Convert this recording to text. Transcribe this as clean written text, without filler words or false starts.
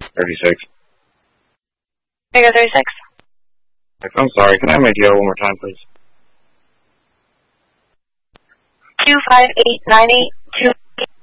36. Tango 36. I'm sorry, can I have my DO one more time, please? 25898.